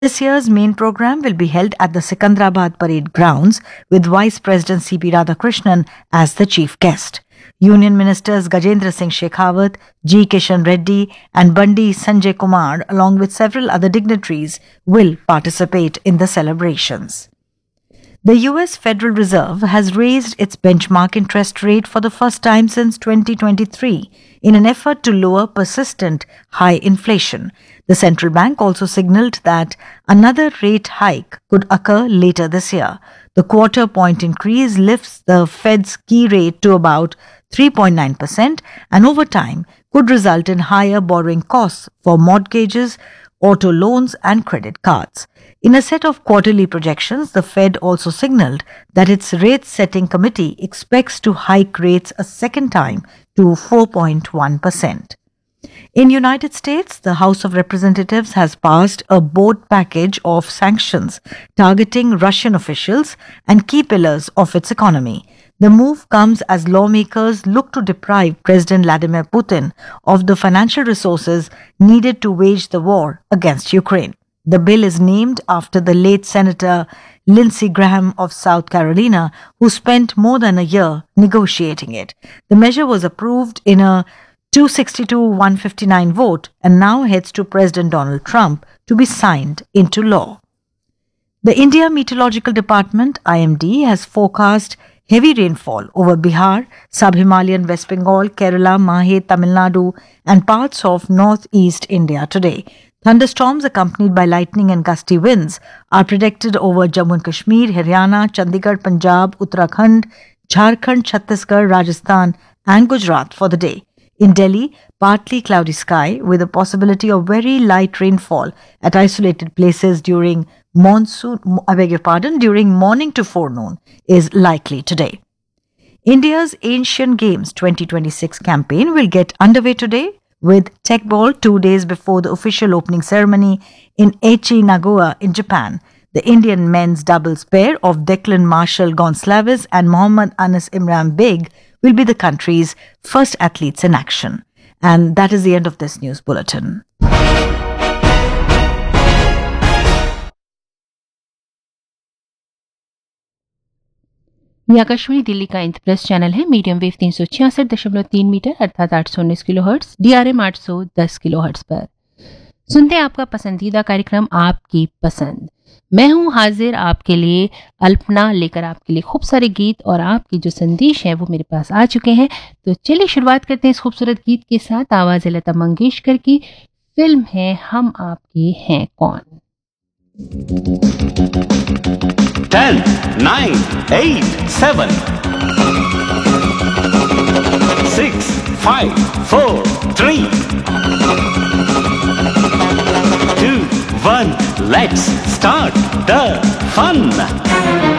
This year's main program will be held at the Sikandrabad Parade Grounds with Vice President C.P. Radhakrishnan as the chief guest. Union Ministers Gajendra Singh Shekhawat, G. Kishan Reddy and Bandi Sanjay Kumar, along with several other dignitaries, will participate in the celebrations. The US Federal Reserve has raised its benchmark interest rate for the first time since 2023 in an effort to lower persistent high inflation. The central bank also signaled that another rate hike could occur later this year. The quarter-point increase lifts the Fed's key rate to about 3.9% and over time could result in higher borrowing costs for mortgages, auto loans and credit cards. In a set of quarterly projections, the Fed also signaled that its rate-setting committee expects to hike rates a second time to 4.1%. In United States, the House of Representatives has passed a board package of sanctions targeting Russian officials and key pillars of its economy. The move comes as lawmakers look to deprive President Vladimir Putin of the financial resources needed to wage the war against Ukraine. The bill is named after the late Senator Lindsey Graham of South Carolina, who spent more than a year negotiating it. The measure was approved in a 262-159 vote and now heads to President Donald Trump to be signed into law. The India Meteorological Department, IMD, has forecast heavy rainfall over Bihar, sub-Himalayan West Bengal, Kerala, Mahe, Tamil Nadu and parts of northeast India today. Thunderstorms accompanied by lightning and gusty winds are predicted over Jammu and Kashmir, Haryana, Chandigarh, Punjab, Uttarakhand, Jharkhand, Chhattisgarh, Rajasthan and Gujarat for the day. In Delhi, partly cloudy sky with a possibility of very light rainfall at isolated places during during morning to forenoon is likely today. India's Asian Games 2026 campaign will get underway today with Tech Ball 2 days before the official opening ceremony in Aichi, Nagoya in Japan. The Indian men's doubles pair of Declan Marshall-Gonçalves and Mohammad Anas Imran Beg will be the country's first athletes in action. And that is the end of this news bulletin. ये आकाशवाणी दिल्ली का enterprise channel है। Medium wave 366.3 metre अर्थात 819 kilohertz, DRM 810 kilohertz पर सुनते हैं आपका पसंदीदा कार्यक्रम आपकी पसंद। मैं हूं हाजिर आपके लिए अल्पना लेकर आपके लिए खूब सारे गीत और आपके जो संदेश हैं वो मेरे पास आ चुके हैं। तो चलिए शुरुआत करते हैं इस खूबसूरत गीत के साथ। आवाज है लता मंगेशकर की, फिल्म है हम आपके हैं कौन। 10, 9, 8, 7, 6, 5, 4, 3, 2, 1, let's start the fun.